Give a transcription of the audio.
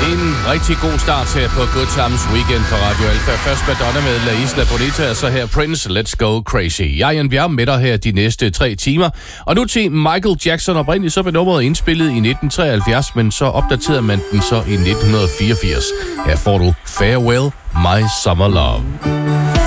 En rigtig god start her på Good Times Weekend for Radio Alfa. Først Madonna med La Isla Bonita, og så her Prince, Let's Go Crazy. Jeg er Jan Bjerg med dig her de næste 3 timer. Og nu til Michael Jackson. Oprindeligt så blev nummeret indspillet i 1973, men så opdaterede man den så i 1984. Her får du Farewell, My Summer Love.